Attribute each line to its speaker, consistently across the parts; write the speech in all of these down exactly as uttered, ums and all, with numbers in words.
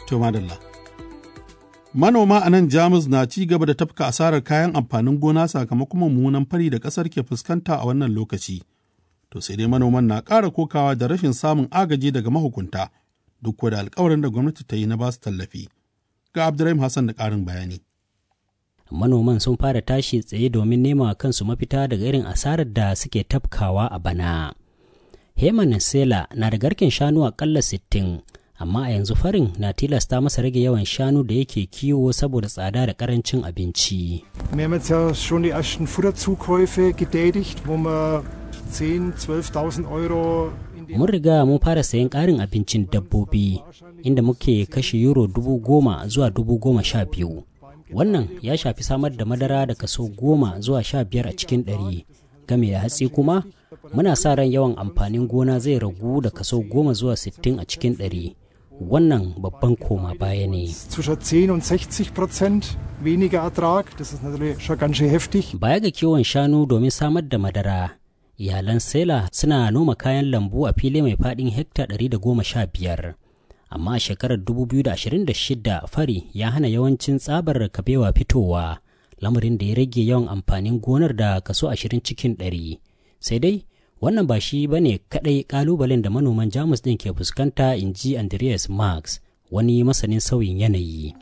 Speaker 1: To madalla. Manoma a nan Jamus na ci gaba da tafka asarar kayan amfanin gona sakamakon mummunan fari da ƙasar ke fuskanta a wannan lokaci. To sai dai manoman na ƙara kokawa da rashin samun agaji daga mahukunta duk da alkawarin da gwamnati ta yi na basu tallafi. Ga Abdurrahim Hassan da ƙarin bayani.
Speaker 2: Manoman sun fara tashi tsaye domin nema kansu mafita daga irin asarar da suke tafkawa a bana. Heman Sela na da garken shanu aƙalla sittin. Amma a yanzu farin na tilasta masa rage yawan shanu da yake kiwo saboda tsada da karancin abinci.
Speaker 3: Wir haben jetzt ja schon die ersten Futterzukäufe getätigt, wo wir zehn, zwölftausend Euro.
Speaker 2: Mun riga mun fara sayan ƙarin abincin dabbobi inda muke kashe euro dubu goma zuwa dubu goma sha biyu. Wannan ya shafi samar da madara da kaso goma zuwa sha biyar a cikin ɗari. Game da hatsi kuma muna sa ran yawan amfanin gona zai ragu da kaso goma zuwa sittin a cikin ɗari. Wannan babban koma baya ne. Baya ga kiwon shanu domin samar da madara, iyalan Sela suna noma kayan lambu a fili mai faɗin hekta ɗari da goma sha biyar. Amma a shekarar dubu biyu da ashirin da shida fari ya hana yawancin tsabar kabewa fitowa, lamarin da ya rage yawan amfanin gonar da kaso ashirin cikin ɗari. Sai dai wannan ba shi ba ne kaɗai ƙalubalen da manoman Jamus ɗin ke fuskanta, in ji Andreas Marx, wani masanin sauyin yanayi.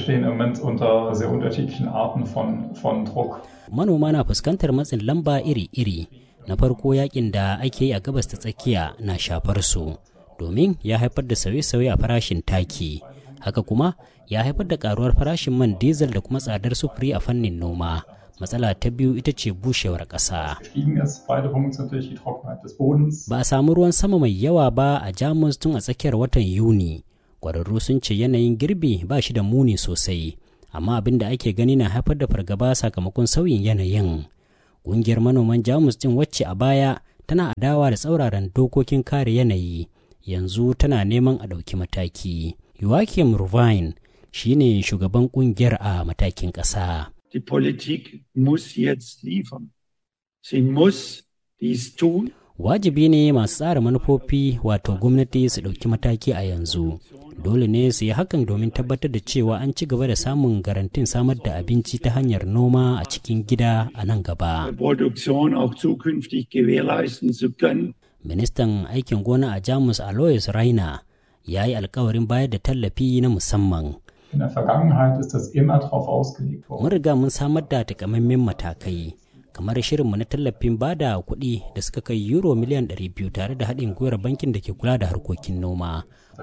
Speaker 2: Manoma na fuskantar matsin lamba iri-iri. Na farko yakin da ake yi a gabas ta tsakiya na shafar su, domin ya haifar da sauye-sauye a farashin taki. Haka kuma ya haifar da ƙaruwar farashin man diesel da kuma tsadar sufuri a fannin noma. Matsala ta biyu ita ce bushewar ƙasa. Ba a samu ruwan sama mai yawa ba a Jamus tun a tsakiyar watan Yuni. Ƙwararru sun ce yanayin girbi ba shi da muni sosai, amma abin da ake gani na haifar da fargaba sakamakon sauyin yanayin. Ƙungiyar manoman Jamus ɗin wacce a baya tana adawa da tsauraran dokokin kare yanayi, yanzu tana neman a ɗauki mataki. Joachim Ruvine shi ne shugaban ƙungiyar a matakin ƙasa.
Speaker 4: Die Politik muss jetzt liefern. Sie muss dies tun.
Speaker 2: Wajibi ne masu tsara manufofi wato gwamnati su ɗauki mataki a yanzu. Dole ne su yi hakan domin tabbatar da cewa an ci gaba da samun garantin samar da abinci ta hanyar noma a cikin gida a nan gaba.
Speaker 4: Produktion auch zukünftig gewährleisten zu können.
Speaker 2: Ministan aikin gona a Jamus Alois Rainer ya yi alkawarin bayar da tallafi na musamman.
Speaker 5: In der Vergangenheit ist das immer darauf ausgelegt worden.
Speaker 2: Mun riga mun samar da takamaiman matakai, kamar shirinmu na tallafin bada kuɗi da suka kai euro miliyan ɗari biyu tare da haɗin gwiwar bankin da ke kula da harkokin noma.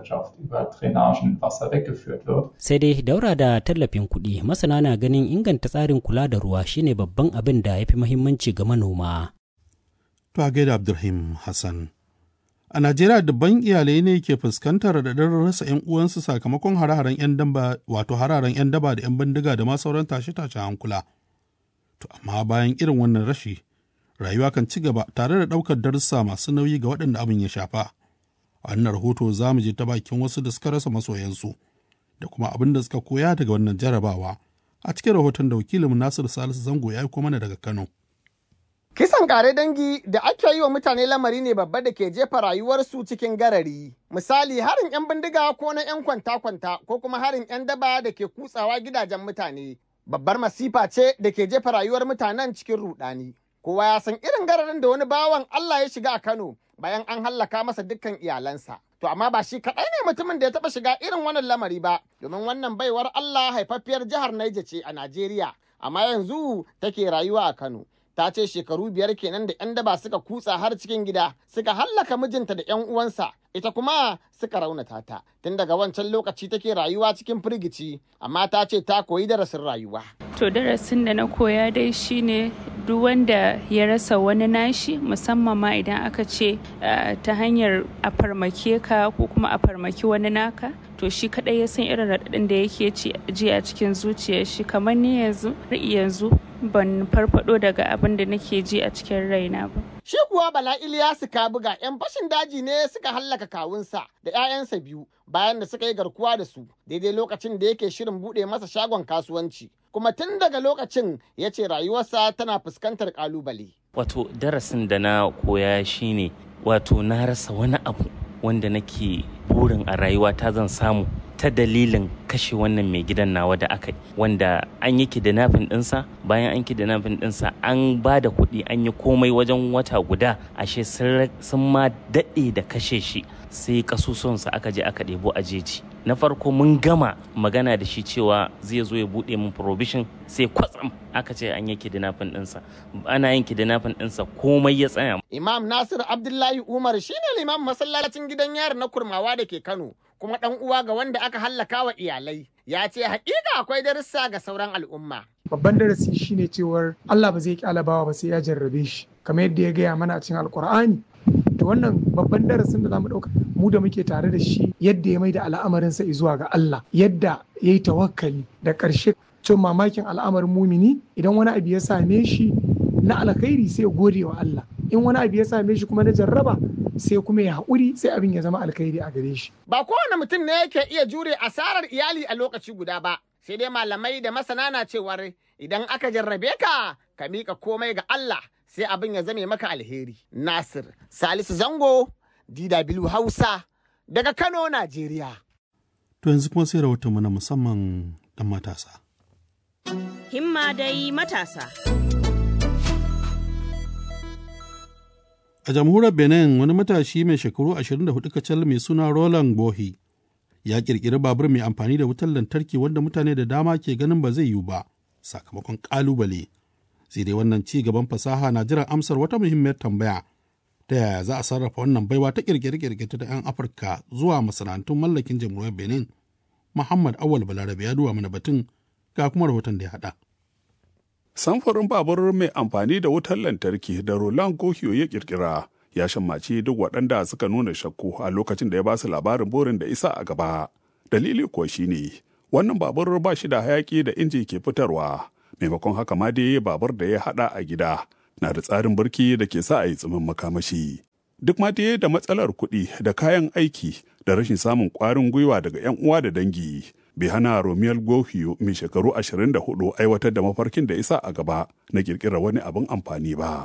Speaker 2: Sai dai daura da tallafin kuɗi, masana na ganin inganta tsarin kula da ruwa shine babban abin da ya fi muhimmanci ga manoma.
Speaker 1: To a gaida Abdulrahim Hassan. A Najeriya dubban iyalai ne ke fuskantar raɗaɗin rasa 'yan uwansu sakamakon hare-haren 'yan daba wato hararen 'yan daba da 'yan bindiga da ma sauran tashe-tashen hankula. To amma bayan irin wannan rashi, rayuwa kan ci gaba tare da ɗaukar darussa masu nauyi ga waɗanda abin ya shafa. A wannan rahoto za mu je ta bakin wasu da suka rasa masoyansu da kuma abin da suka koya daga wannan jarabawa a cikin rahoton da wakilin Nasiru Salisu Zango ya aiko mana daga Kano.
Speaker 6: Kisan kare dangi da ake yi wa mutane lamari ne babba da ke jefa rayuwarsu cikin garari. Misali harin 'yan bindiga ko na 'yan kwanta-kwanta ko kuma harin 'yan daba da ke kutsawa gidajen mutane. Babbar masifa ce da ke jefa rayuwar mutanen cikin rudani. Kowa ya san irin gararin da wani bawan Allah ya shiga a Kano bayan an hallaka masa dukkan iyalansa. To amma ba shi kaɗai ne mutumin da ya taɓa shiga irin wannan lamari ba, domin wannan baiwar Allah haifaffiyar jihar Niger ce a Najeriya, amma yanzu take rayuwa a Kano. Ta ce shekaru biyar kenan da 'yan daba suka kutsa har cikin gida suka hallaka mijinta da 'yan uwansa, ita kuma suka raunata ta. Tun daga wancan lokaci take rayuwa cikin firgici, amma ta ce ta koyi darasin rayuwa.
Speaker 7: To darasin da na koya dai shine duk wanda ya rasa wani nashi, musamman ma idan aka ce ta hanyar a farmake ka ko kuma a farmaki wani naka, to shi kadai ya san irin raɗaɗin da yake ji a cikin zuciyar shi. Kamar ni yanzu yanzu ban farfado daga abin da nake ji a cikin raina ba.
Speaker 6: Shi kuwa Bala Iliyasu Kabuga 'yan fashin daji ne suka hallaka kawunsa da 'ya'yansa biyu bayan da suka yi garkuwa da su daidai lokacin da yake shirin buɗe masa shagon kasuwanci. Kuma tun daga lokacin ya ce rayuwarsa tana fuskantar ƙalubale.
Speaker 8: Wato darasin da na koya shine wato na rasa wani abu wanda nake burin a rayuwa ta zan samu ta dalilin kashe wannan mai gidan nawa da aka yi, wanda an yi kidnapping ɗinsa. Bayan an kidnapping ɗinsa an ba da kuɗi an yi komai wajen wata guda, ashe sun ma daɗe da kashe shi, sai kasusuwansa aka je aka ɗebo a jeji. Na farko mun gama magana da shi cewa zai zo ya buɗe min provision, sai kwatsam aka ce an yi kidnapping ɗinsa. Ana yin kidnapping ɗinsa komai ya tsaya.
Speaker 6: Imam Nasir Abdullahi Umar shine limamin masallacin gidan yari na Kurmawa da ke Kano, kuma ɗan uwa ga wanda aka hallaka wa iyalai. Ya ce haƙiƙa akwai darussa ga sauran al'umma.
Speaker 9: Babban darasi shine cewar Allah ba zai ƙyala bawa ba sai ya jarrabe shi, kamar yadda ya gaya mana a cikin Alƙur'ani. Da wannan babban darasin da zamu ɗauka mu da muke tare da shi, yadda ya mai da al'amarinsa zuwa ga Allah, yadda ya yi tawakkali, da ƙarshe cin mamakin al'amarin mumini idan wani abu ya same shi na alkhairi sai ya gode wa Allah, in wani abu ya same shi kuma na jarraba sai kuma ya haƙuri, sai abin ya zama alkhairi a gare shi.
Speaker 6: Ba kowane mutum ne yake iya jure asarar iyali a lokaci guda ba, sai dai malamai da masana na cewar idan aka jarrabe ka ka miƙa komai ga Allah sai abin ya zame maka alheri. Nasir Salisu Zango, D W Hausa, daga Kano, Najeriya.
Speaker 1: To yanzu kuma sai rahoton mu na musamman dan matasa.
Speaker 10: Himma dai matasa.
Speaker 1: A jamhuriyar Benin, wani matashi mai shekaru ashirin da hudu kacal mai suna Roland Bohi ya kirkiri babur mai amfani da wutar lantarki wanda mutane da dama ke ganin ba zai yiwu ba sakamakon kalubale. Sai dai wannan ci gaban fasaha na jiran amsar wata muhimmiyar tambaya: ta yaya za a sarrafa wannan baiwa ta kirkire-kirkire da 'yan Afirka zuwa masana'antun mallakin jamhuriyar Benin? Muhammad Awal Balarabe ya duba mana batun, ga kuma rahoton da ya haɗa.
Speaker 11: Samfurin babur mai amfani da wutar lantarki da Roland Gohio ya kirkira ya shammaci duk waɗanda suka nuna shakku a lokacin da ya ba su labarin burin da isa a gaba. Dalili kuwa shine wannan babur ba shi da hayaki da inji ke fitarwa, maimakon haka ma dai babur da ya haɗa a gida na da tsarin birki da ke sa a yi tsimin makamashi. Duk ma dai da matsalar kuɗi da kayan aiki da rashin samun ƙwarin gwiwa daga 'yan uwa da dangi, bai hana Romuald Gohio mai shekaru ashirin da hudu aiwatar da mafarkin da isa a gaba na kirkirar wani abin amfani ba.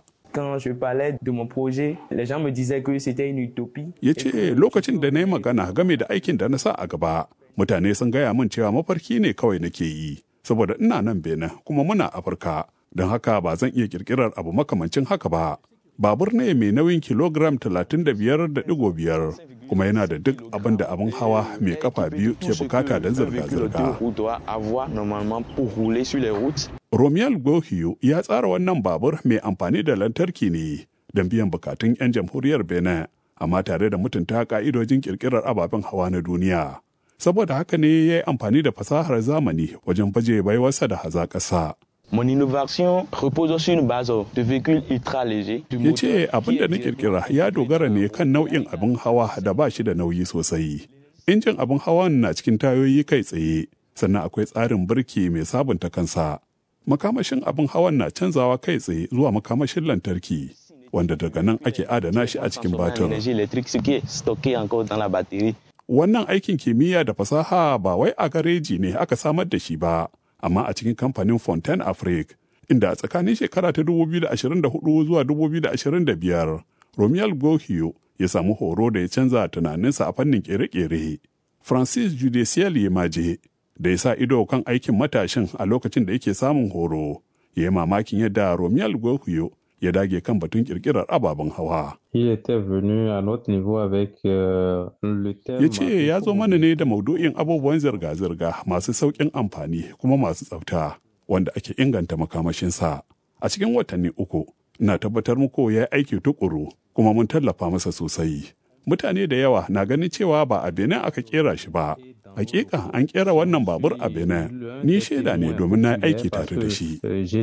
Speaker 11: Ya ce lokacin da na yi magana game da aikin da na sa a gaba, mutane sun gaya min cewa mafarki ne kawai nake yi, saboda ina nan Benin kuma muna Afirka, don haka ba zan iya kirkirar abu makamancin haka ba. Babur ne mai nauyin kilogram talatin da biyar da digo biyar, kuma yana da duk abin da abin hawa mai kafa biyu ke bukata don zirga-zirga. Romuald Gohio ya tsara wannan babur mai amfani da lantarki ne don biyan bukatun 'yan jamhuriyar Benin, amma tare da mutunta ka'idojin kirkirar ababen hawa na duniya. Saboda haka ne ya yi amfani da fasahar zamani wajen baje baiwarsa da hazaƙarsa.
Speaker 12: Mon innovation repose sur une base de véhicules ultra légers.
Speaker 11: Ya ce abin da na kirkira ya dogara ne kan nau'in abin hawa da ba shi da nauyi sosai. Injin abin hawan na cikin tayoyi kai tsaye, sannan akwai tsarin birki mai sabunta kansa. Makamashin abin hawan na canzawa kai tsaye zuwa makamashin lantarki, wanda daga nan ake adana shi a cikin batir. Wannan aikin kimiyya da fasaha ba wai a gareji ne aka samar da shi ba, amma a cikin kamfanin Fontaine Afrique, inda a tsakanin shekara ta dubu biyu da ashirin da hudu zuwa dubu biyu da ashirin da biyar, Romuald Gohio ya samu horo da ya canza tunaninsa a fannin kere-kere. Francis Judicial Yemaje, da ya sa ido kan aikin matashin a lokacin da yake samun horo, ya yi mamakin yadda Romuald Gohio ya dage kan batun kirkirar ababen hawa. Ya ce ya zo mana ne da maudu'in abubuwan zirga-zirga masu sauƙin amfani kuma masu tsafta, wanda ake inganta makamashinsa. A cikin watanni uku, na tabbatar muku ya aiki tukuru kuma mun tallafa masa sosai. Mutane da yawa na ganin cewa ba a Benin aka kera shi ba. Hakika an kera wannan babur a Benin. Ni shaida ne domin na aiki tare da shi.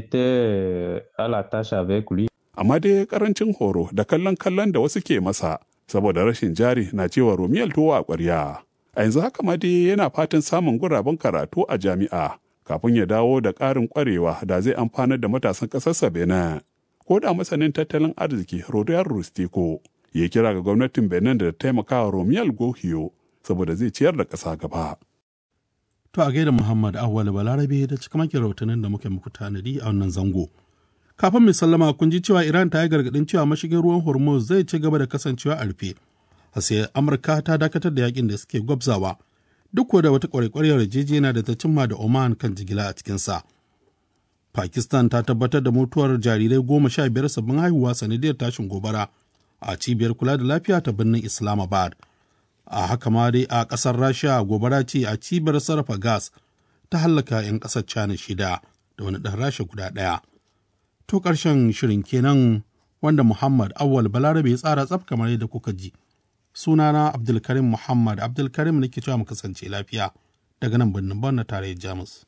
Speaker 11: Amma dai karancin horo da kallon kallon da wasu ke masa saboda rashin jari na cewa Romuald tuwo a ƙwarya. A yanzu haka ma dai yana fatan samun guraben karatu a jami'a kafin ya dawo da ƙarin ƙwarewa da zai amfanar da matasan ƙasarsa Benin. Ko da masanin tattalin arziki Rodiyar Rustico ya kira ga gwamnatin Benin da taimakawa Romuald Gohio saboda zai ciyar da ƙasa gaba.
Speaker 1: To a gaida Muhammad Awwal Balarabe da cikamakin rahotannin da muke muku tanadi a wannan zango. Kafin mai sallama kun ji cewa Iran ta yi gargaɗin cewa mashigin ruwan Hormuz zai ci gaba da kasancewa a rufe. Sai Amurka ta dakatar da yakin da suke gwabzawa duk da wata ƙwarƙwariyar yarjejeniya da ta cimma da Oman kan jigila a cikinsa. Pakistan ta tabbatar da mutuwar jarirai goma sha biyar sabbin haihuwa sanadiyar tashin gobara a cibiyar kula da lafiya ta birnin Islamabad. A haka ma dai a ƙasar Rasha gobara ce a cibiyar sarrafa gas ta hallaka 'yan ƙasar China shida da wani ɗan Rasha guda ɗaya. To ƙarshen shirin kenan wanda Muhammad Awwal Balarabe ya tsara tsaf kamar yadda kuka ji. Sunana Abdulkarim Muhammad Abdulkarim nake cewa mu kasance lafiya daga nan birnin Bonn na tarayyar Jamus.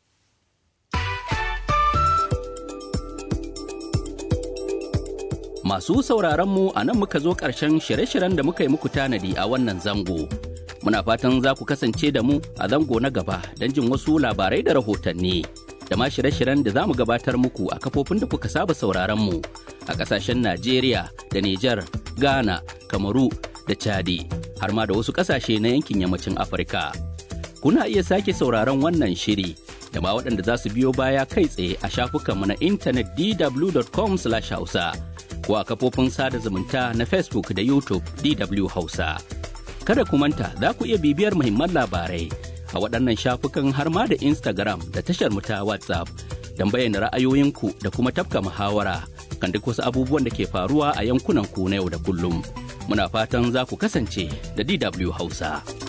Speaker 13: Masu sauraronmu a nan muka zo ƙarshen shirye-shiryen da muka yi muku tanadi a wannan zango. Muna fatan za ku kasance da mu a zango na gaba don jin wasu labarai da rahotanni. Da ma shirye-shiryen da za mu gabatar muku a kafofin da kuka saba sauraronmu a ƙasashen Najeriya da Nijar, Ghana, Kamaru da Chadi, har ma da wasu ƙasashe na yankin yammacin Afirka. Kuna iya sake sauraron wannan shiri da ma waɗanda za su biyo baya kai tsaye a shafukanmu na intanet d w dot com slash hausa. ko a kafofin sada zumunta na Facebook da YouTube D W Hausa. Kada ku manta za ku iya bibiyar muhimman labarai a waɗannan shafukan har ma da Instagram da tashar mu ta WhatsApp don bayyana ra'ayoyinku da kuma tafka muhawara kan duk wasu abubuwan da ke faruwa a yankunan ku na yau da kullum. Muna fatan za ku kasance da D W Hausa.